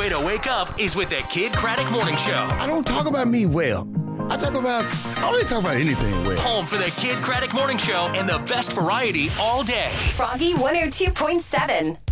way to wake up is with the Kid Craddock Morning Show. I don't talk about me well. I don't really talk about anything well. Home for the Kid Craddock Morning Show and the best variety all day. Froggy 102.7.